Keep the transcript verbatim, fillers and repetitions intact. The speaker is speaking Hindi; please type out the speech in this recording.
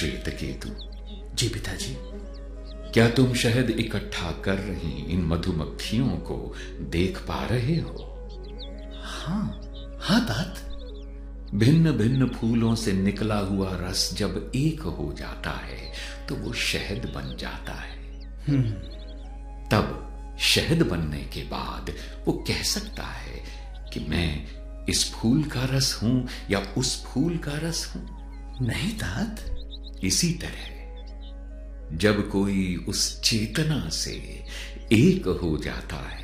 श्वेतकेतु, जी पिताजी। क्या तुम शहद इकट्ठा कर रही इन मधुमक्खियों को देख पा रहे हो? हाँ हाँ तात। भिन्न भिन्न फूलों से निकला हुआ रस जब एक हो जाता है तो वो शहद बन जाता है। हम्म। तब शहद बनने के बाद वो कह सकता है कि मैं इस फूल का रस हूं या उस फूल का रस हूं। नहीं तात। इसी तरह जब कोई उस चेतना से एक हो जाता है